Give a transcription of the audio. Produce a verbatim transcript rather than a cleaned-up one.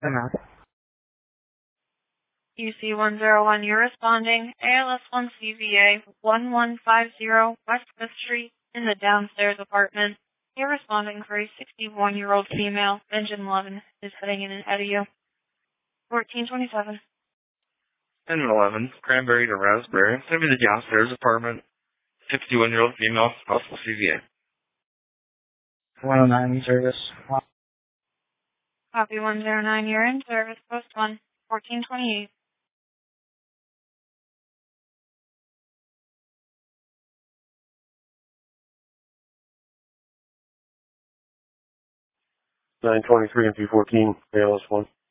Enough. U C one zero one, you're responding. A L S one C V A one one five zero West fifth Street in the downstairs apartment. You're responding for a sixty-one-year-old female. Engine eleven is heading in ahead of you. fourteen twenty-seven. Engine eleven, Cranberry to Raspberry. Send me the downstairs apartment. sixty-one-year-old female, possible C V A. one oh nine service. Copy one zero nine, you're in service. Post one. fourteen twenty-eight. nine twenty-three and two fourteen, A L S one.